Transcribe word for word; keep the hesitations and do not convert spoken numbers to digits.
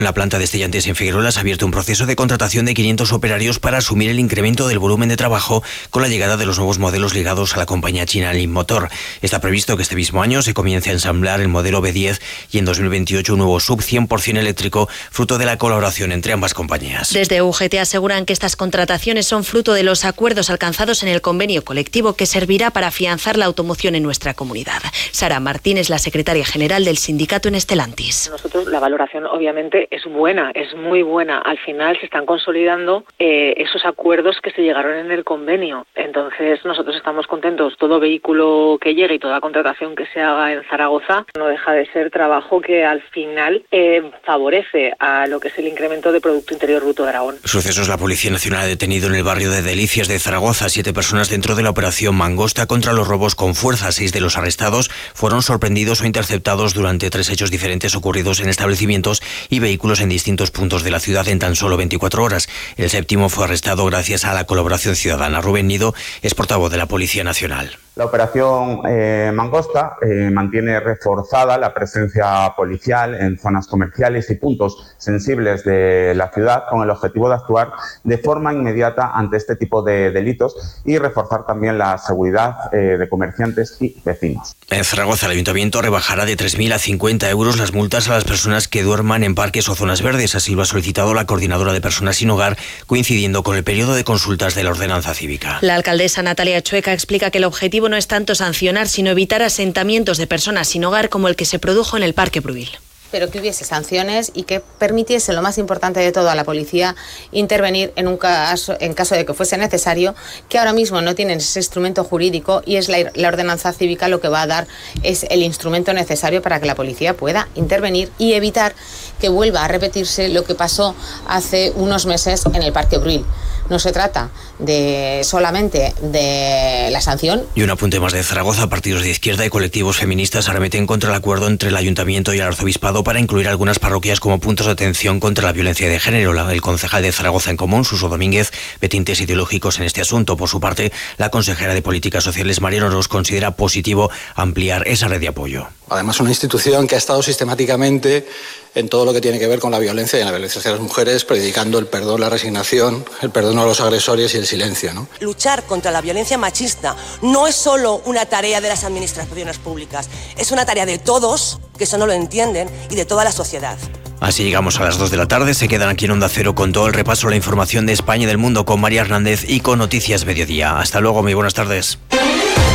La planta de Stellantis en Figuerolas ha abierto un proceso de contratación de quinientos operarios para asumir el incremento del volumen de trabajo con la llegada de los nuevos modelos ligados a la compañía china Leapmotor. Está previsto que este mismo año se comience a ensamblar el modelo B diez y en dos mil veintiocho un nuevo sub cien por ciento eléctrico, fruto de la colaboración entre ambas compañías. Desde U G T aseguran que estas contrataciones son fruto de los acuerdos alcanzados en el convenio colectivo que servirá para afianzar la automoción en nuestra comunidad. Sara Martín es la secretaria general del sindicato en Stellantis. Nosotros la valoración obviamente es buena, es muy buena. Al final se están consolidando eh, esos acuerdos que se llegaron en el convenio. Entonces nosotros estamos contentos. Todo vehículo que llegue y toda contratación que se haga en Zaragoza no deja de ser trabajo que al final eh, favorece a lo que es el incremento de Producto Interior Bruto de Aragón. Sucesos: la Policía Nacional ha detenido en el barrio de Delicias de Zaragoza a siete personas dentro de la operación Mangosta contra los robos con fuerza. Seis de los arrestados fueron sorprendidos o interceptados durante tres hechos diferentes ocurridos en establecimientos y vehículos en distintos puntos de la ciudad en tan solo veinticuatro horas. El séptimo fue arrestado gracias a la colaboración ciudadana. Rubén Nido es portavoz de la Policía Nacional. La operación eh, Mangosta eh, mantiene reforzada la presencia policial en zonas comerciales y puntos sensibles de la ciudad con el objetivo de actuar de forma inmediata ante este tipo de delitos y reforzar también la seguridad eh, de comerciantes y vecinos. En Zaragoza, el Ayuntamiento rebajará de tres mil a cincuenta euros las multas a las personas que duerman en parques o zonas verdes. Así lo ha solicitado la Coordinadora de Personas Sin Hogar, coincidiendo con el periodo de consultas de la ordenanza cívica. La alcaldesa Natalia Chueca explica que el objetivo no es tanto sancionar, sino evitar asentamientos de personas sin hogar como el que se produjo en el Parque Bruil. Pero que hubiese sanciones y que permitiese, lo más importante de todo, a la policía intervenir en un caso, en caso de que fuese necesario, que ahora mismo no tienen ese instrumento jurídico y es la, la ordenanza cívica lo que va a dar es el instrumento necesario para que la policía pueda intervenir y evitar que vuelva a repetirse lo que pasó hace unos meses en el Parque Bruil. No se trata de solamente de la sanción. Y un apunte más de Zaragoza: partidos de izquierda y colectivos feministas arremeten contra el acuerdo entre el Ayuntamiento y el Arzobispado para incluir algunas parroquias como puntos de atención contra la violencia de género. El concejal de Zaragoza en Común, Suso Domínguez, ve tintes ideológicos en este asunto. Por su parte, la consejera de Políticas Sociales, Mariano Ros, considera positivo ampliar esa red de apoyo. Además, una institución que ha estado sistemáticamente en todo lo que tiene que ver con la violencia y en la violencia hacia las mujeres, predicando el perdón, la resignación, el perdón a los agresores y el silencio, ¿no? Luchar contra la violencia machista no es solo una tarea de las administraciones públicas, es una tarea de todos, que eso no lo entienden, y de toda la sociedad. Así llegamos a las dos de la tarde. Se quedan aquí en Onda Cero con todo el repaso a la información de España y del mundo con María Hernández y con Noticias Mediodía. Hasta luego, muy buenas tardes.